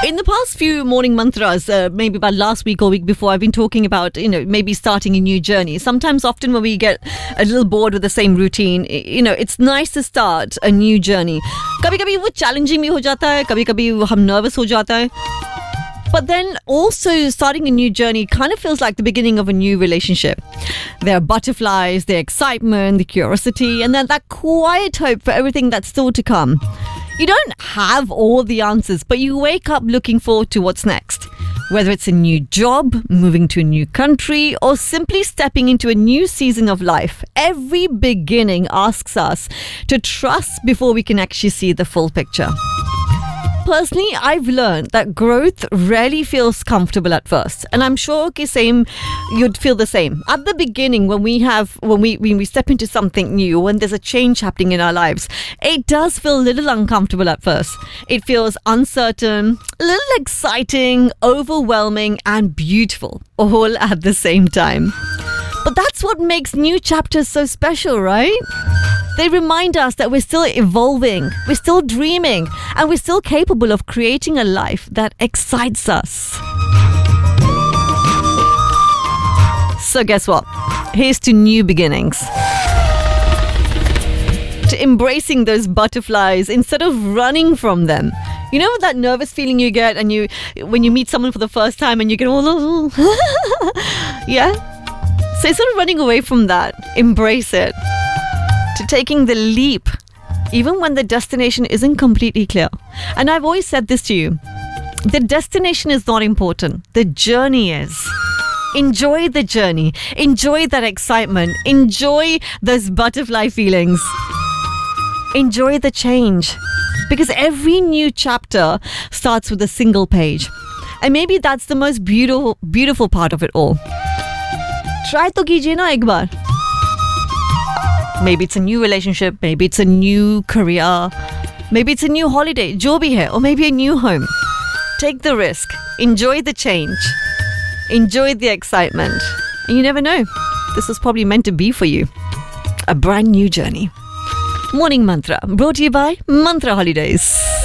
In the past few morning mantras, maybe about last week or week before, I've been talking about, maybe starting a new journey. Sometimes, often when we get a little bored with the same routine, it's nice to start a new journey. कभी-कभी वो challenging भी हो जाता है, कभी-कभी हम nervous हो जाता है. But then also starting a new journey kind of feels like the beginning of a new relationship. There are butterflies, the excitement, the curiosity, and then that quiet hope for everything that's still to come. You don't have all the answers, but you wake up looking forward to what's next. Whether it's a new job, moving to a new country, or simply stepping into a new season of life, every beginning asks us to trust before we can actually see the full picture. Personally, I've learned that growth rarely feels comfortable at first, and I'm sure you'd feel the same at the beginning when we step into something new, when there's a change happening in our lives. It does feel a little uncomfortable at first. It feels uncertain, a little exciting, overwhelming, and beautiful, all at the same time. But that's what makes new chapters so special, right? They remind us that we're still evolving, we're still dreaming, and we're still capable of creating a life that excites us. So guess what? Here's to new beginnings. To embracing those butterflies instead of running from them. You know that nervous feeling you get when you meet someone for the first time and you get all yeah? So instead of running away from that, embrace it. To taking the leap, even when the destination isn't completely clear. And I've always said this to you. The destination is not important. The journey is. Enjoy the journey. Enjoy that excitement. Enjoy those butterfly feelings. Enjoy the change. Because every new chapter starts with a single page. And maybe that's the most beautiful part of it all. Try to kijiye na ek baar. Maybe it's a new relationship, maybe it's a new career, maybe it's a new holiday, jo bhi hai, or maybe a new home. Take the risk, enjoy the change, enjoy the excitement. And you never know, this was probably meant to be for you. A brand new journey. Morning Mantra, brought to you by Mantra Holidays.